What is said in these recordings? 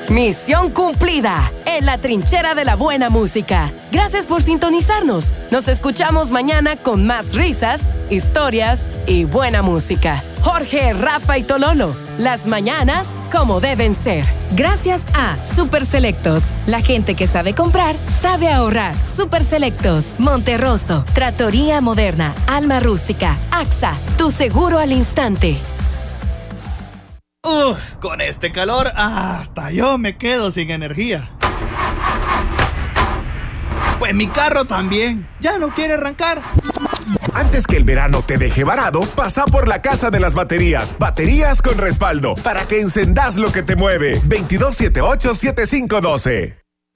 Misión cumplida en la trinchera de la buena música. Gracias por sintonizarnos. Nos escuchamos mañana con más risas, historias y buena música. Jorge, Rafa y Tololo. Las mañanas como deben ser. Gracias a Super Selectos. La gente que sabe comprar, sabe ahorrar. Super Selectos. Monterroso. Trattoria Moderna. Alma Rústica. AXA. Tu seguro al instante. Con este calor, hasta yo me quedo sin energía. Pues mi carro también, ya no quiere arrancar. Antes que el verano te deje varado, pasa por la Casa de las Baterías. Baterías con respaldo, para que encendas lo que te mueve. 2278-7512.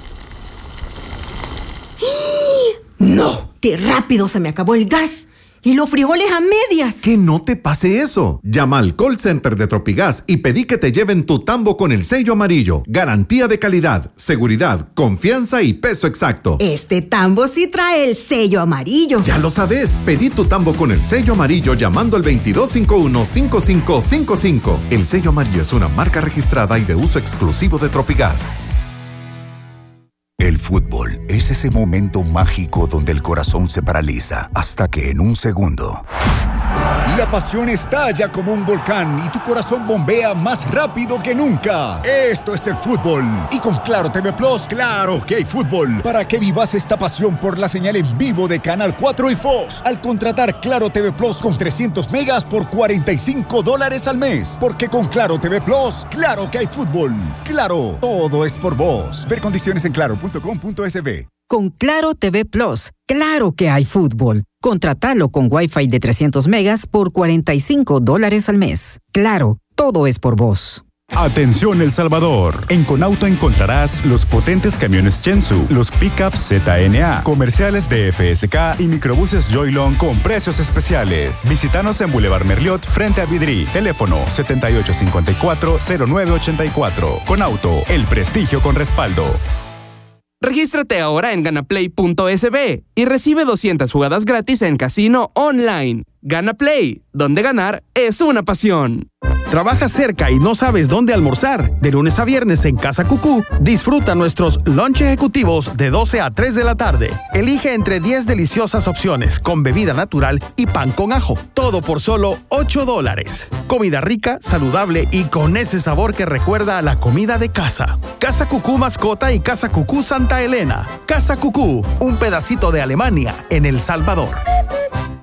¡No! ¡Qué rápido se me acabó el gas! ¡Y los frijoles a medias! Que no te pase eso. Llama al call center de Tropigas y pedí que te lleven tu tambo con el sello amarillo. Garantía de calidad, seguridad, confianza y peso exacto. Este tambo sí trae el sello amarillo. Ya lo sabes. Pedí tu tambo con el sello amarillo llamando al 2251-5555. El sello amarillo es una marca registrada y de uso exclusivo de Tropigas. El fútbol es ese momento mágico donde el corazón se paraliza hasta que en un segundo la pasión estalla como un volcán y tu corazón bombea más rápido que nunca. Esto es el fútbol. Y con Claro TV Plus, claro que hay fútbol. Para que vivas esta pasión por la señal en vivo de Canal 4 y Fox. Al contratar Claro TV Plus con 300 megas por $45 al mes. Porque con Claro TV Plus, claro que hay fútbol. Claro, todo es por vos. Ver condiciones en claro.com.sb. Con Claro TV Plus, claro que hay fútbol. Contratalo con Wi-Fi de 300 megas por $45 al mes. Claro, todo es por vos. Atención El Salvador. En Conauto encontrarás los potentes camiones Chensu, los pickups ZNA, comerciales de FSK y microbuses Joylon con precios especiales. Visítanos en Boulevard Merliot frente a Vidri. Teléfono 7854-0984. Conauto, el prestigio con respaldo. Regístrate ahora en ganaplay.sb y recibe 200 jugadas gratis en casino online. Gana Play, donde ganar es una pasión. ¿Trabajas cerca y no sabes dónde almorzar? De lunes a viernes en Casa Cucú, disfruta nuestros lunch ejecutivos de 12 a 3 de la tarde. Elige entre 10 deliciosas opciones con bebida natural y pan con ajo. Todo por solo $8. Comida rica, saludable y con ese sabor que recuerda a la comida de casa. Casa Cucú Mascota y Casa Cucú Santa Elena. Casa Cucú, un pedacito de Alemania en El Salvador.